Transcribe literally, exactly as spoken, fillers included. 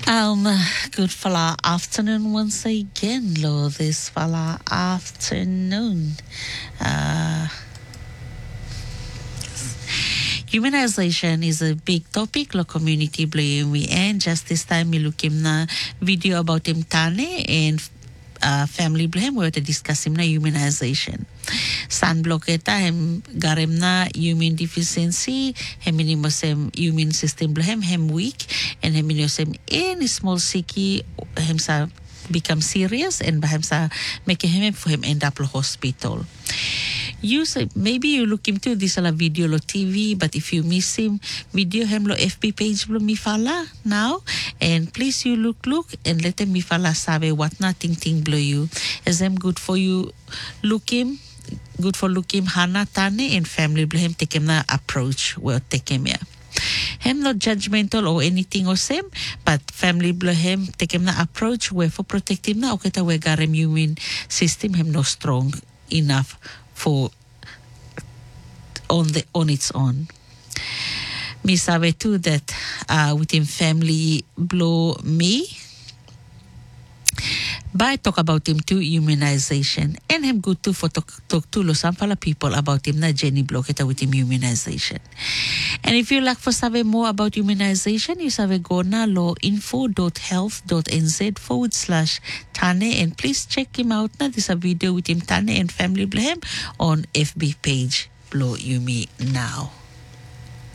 Um, good fala afternoon once again, lo. This fala afternoon. Uh, Humanization is a big topic lo community blame we and just this time we look him na video about him Tane and uh, family blame we to discuss him na humanization. Sunblock eta hem garem na human deficiency hem minimosem human system blame hem weak and hem minimosem any small sicky hem sa become serious and bahem sa make him for him end up lo hospital. You say, maybe you look him too, this is a video lo T V, but if you miss him, video him lo F B page lo mi fala now, and please you look look and let him mi fala sabe what nothing thing blow you. Is them good for you look him, good for look him Hana Tane and family blow him take him na approach well take him here. Him not judgmental or anything or same, but family blow him take him na approach where for protect him na okay ta we garem human system him no strong enough for on the on its own. Me sabe too that uh, within family blow me. But talk about him too humanization and him good too for talk, talk to some fala people about him na Jenny Blocketa with him humanization. And if you like for sabe more about humanization, you sabe go na lo info.health.nz forward slash Tane and please check him out na this a video with him Tane and family blame on F B page blow you me now.